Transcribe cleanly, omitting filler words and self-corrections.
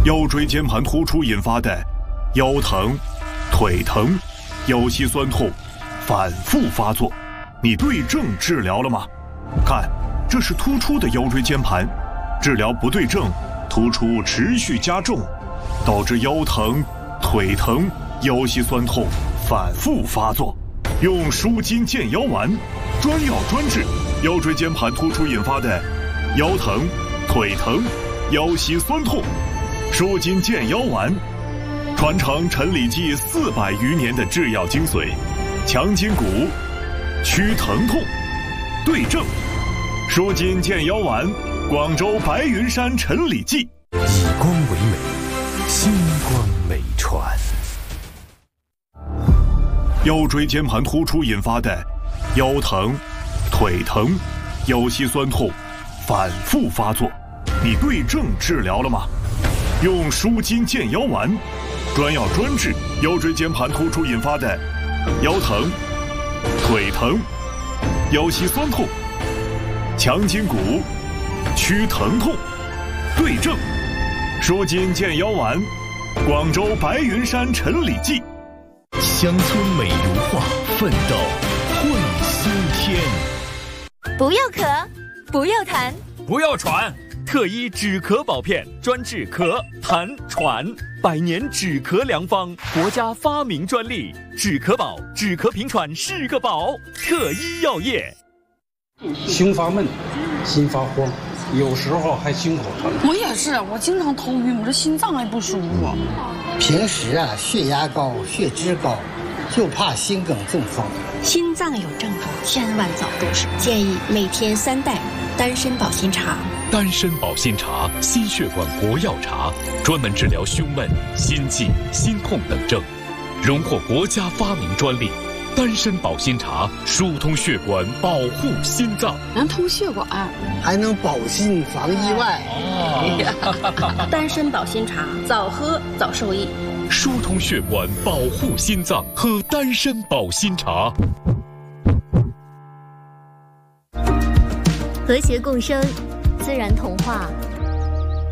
腰椎间盘突出引发的腰疼、腿疼、腰膝酸痛反复发作，你对症治疗了吗？看，这是突出的腰椎间盘，治疗不对症，突出持续加重，导致腰疼、腿疼、腰膝酸痛反复发作。用舒筋健腰丸，专药专治腰椎间盘突出引发的腰疼、腿疼、腰膝酸痛。舒筋健腰丸，传承陈李济400余年的制药精髓，强筋骨，祛疼痛，对症。舒筋健腰丸，广州白云山陈李济。 以光为美，星光美传。 腰椎间盘突出引发的腰疼、腿疼、腰膝酸痛反复发作，你对症治疗了吗？用舒筋健腰丸，专药专治腰椎间盘突出引发的腰疼、腿疼、腰膝酸痛，强筋骨，祛疼痛，对症。舒筋健腰丸，广州白云山陈李济。 乡村美如画，奋斗会新天。 不要咳，不要痰， 不要喘，特医止咳保片，专治咳、痰、喘，100年止咳良方，国家发明专利，止咳宝，止咳平喘是个宝，特医药业。 胸发闷，心发慌，有时候还心口疼。 我也是，我经常头晕，我这心脏还不舒服。 平时血压高，血脂高，就怕心梗中风。 心脏有症状，千万早入手。建议每天3袋丹参保心茶。 丹参保心茶，心血管国药茶，专门治疗胸闷、心悸、心痛等症，荣获国家发明专利。丹参保心茶疏通血管，保护心脏， 能通血管， 还能保心防意外。 丹参保心茶，早喝早受益。 疏通血管，保护心脏，喝丹参保心茶。 和谐共生，自然童话